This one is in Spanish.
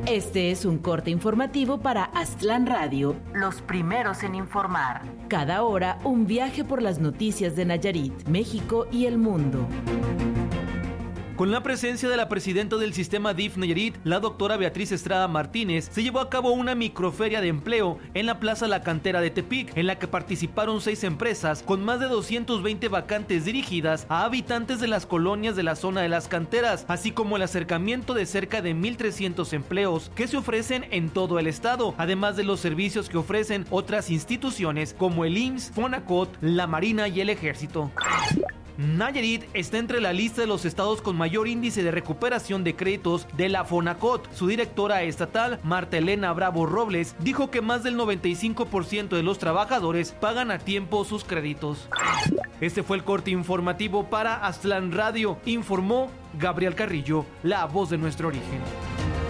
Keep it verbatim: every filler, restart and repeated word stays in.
Este es un corte informativo para Aztlán Radio, los primeros en informar. Cada hora, un viaje por las noticias de Nayarit, México y el mundo. Con la presencia de la presidenta del sistema D I F Nayarit, la doctora Beatriz Estrada Martínez, se llevó a cabo una microferia de empleo en la Plaza La Cantera de Tepic, en la que participaron seis empresas con más de doscientas veinte vacantes dirigidas a habitantes de las colonias de la zona de las canteras, así como el acercamiento de cerca de mil trescientos empleos que se ofrecen en todo el estado, además de los servicios que ofrecen otras instituciones como el I M S S, Fonacot, la Marina y el Ejército. Nayarit está entre la lista de los estados con mayor índice de recuperación de créditos de la Fonacot. Su directora estatal, Marta Elena Bravo Robles, dijo que más del noventa y cinco por ciento de los trabajadores pagan a tiempo sus créditos. Este fue el corte informativo para Aztlán Radio, informó Gabriel Carrillo, la voz de nuestro origen.